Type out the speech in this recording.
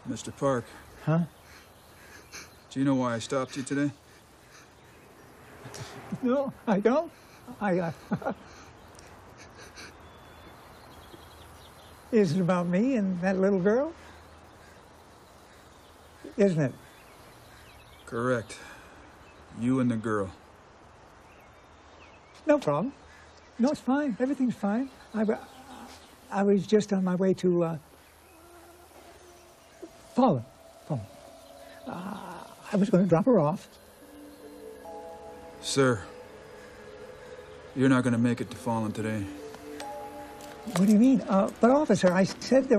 Mr. Park. Huh? Do you know why I stopped you today? No, I don't. Is it about me and that little girl? Isn't it? Correct. You and the girl. No problem. No, it's fine. Everything's fine. I was just on my way to Fallen. I was going to drop her off. Sir, you're not going to make it to Fallen today. What do you mean? But officer, I said there